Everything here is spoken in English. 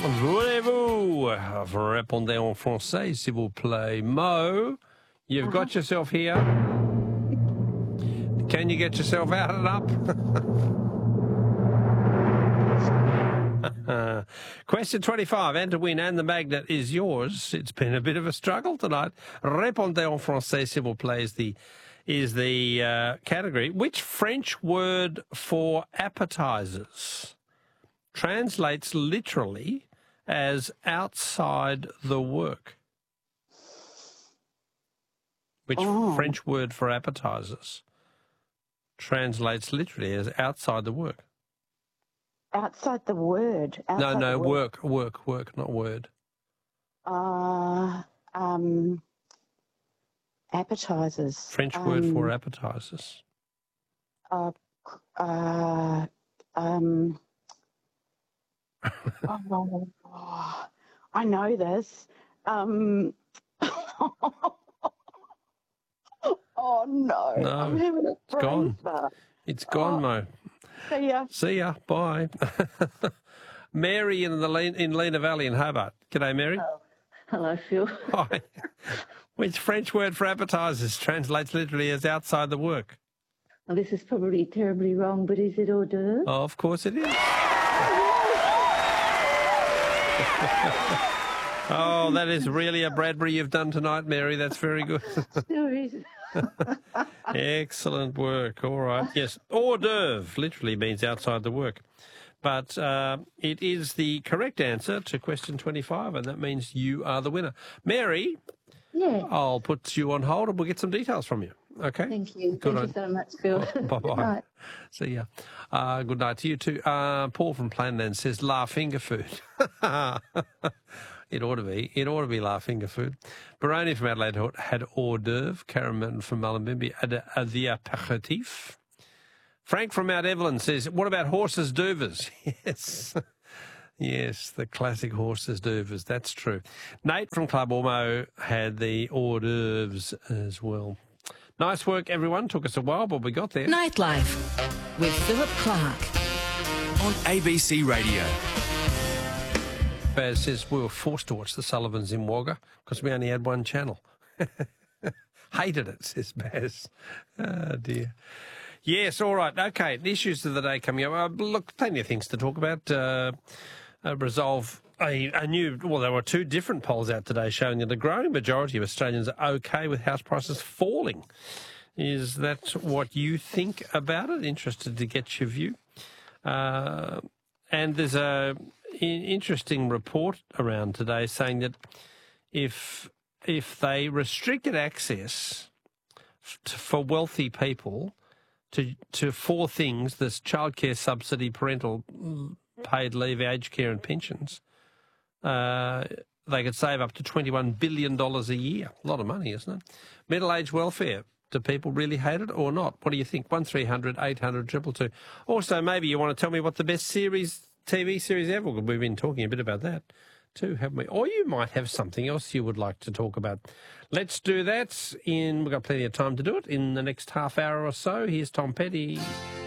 Voulez-vous répondre en français, s'il vous plaît? Mo, you've got yourself here. Can you get yourself out and up? Question 25. And to win, and the magnet is yours. It's been a bit of a struggle tonight. Répondez en français, s'il vous plaît, is the category. Which French word for appetizers translates literally as outside the work? Which French word for appetizers translates literally as outside the work? Outside the word. No, work, not word. Appetizers. French word for appetizers. I know this. Oh no! I'm having a it's gone. spurt. It's gone, Mo. See ya. See ya. Bye. Mary in Lena Valley in Hobart. G'day, Mary. Oh, hello, Phil. Hi. Which French word for appetizers translates literally as outside the work? Well, this is probably terribly wrong, but is it hors d'oeuvre? Oh, of course it is. Oh, that is really a Bradbury you've done tonight, Mary. That's very good. Still is. Excellent work. All right. Yes, hors d'oeuvre literally means outside the work. But it is the correct answer to question 25, and that means you are the winner. Mary, Yeah. I'll put you on hold and we'll get some details from you. Okay? Thank you. Good Thank you so much, Phil. Bye-bye. Good night. See ya. Good night to you too. Paul from Planland says, La finger food. It ought to be. It ought to be La finger food. Baroni from Adelaide had hors d'oeuvre. Karen from Mullumbimby had the apéritif. Frank from Mount Evelyn says, what about horses d'oeuvres? Yes. Yes, the classic horses d'oeuvres. That's true. Nate from Club Ormo had the hors d'oeuvres as well. Nice work, everyone. Took us a while, but we got there. Nightlife with Philip Clark on ABC Radio. Baz says we were forced to watch the Sullivans in Wagga because we only had one channel. Hated it, says Baz. Oh, dear. Yes, all right. Okay, the issues of the day coming up. Look, plenty of things to talk about. Resolve a new... Well, there were two different polls out today showing that a growing majority of Australians are okay with house prices falling. Is that what you think about it? Interested to get your view. And there's an interesting report around today saying that if they restricted access for wealthy people to four things, this childcare subsidy, parental paid leave, aged care and pensions, they could save up to $21 billion a year. A lot of money, isn't it? Middle-aged welfare. Do people really hate it or not? What do you think? 1300 800 222. Also, maybe you want to tell me what the best TV series ever. We've been talking a bit about that too, haven't we? Or you might have something else you would like to talk about. Let's do that. We've got plenty of time to do it in the next half hour or so. Here's Tom Petty.